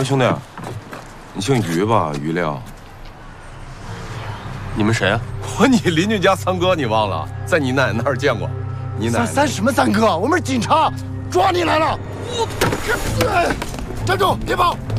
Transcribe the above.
兄弟，你姓于吧？于亮。 你们谁啊？ 我你邻居家三哥，你忘了？在你奶奶那儿见过。你奶奶三什么三哥？我们是警察，抓你来了！站住，别跑！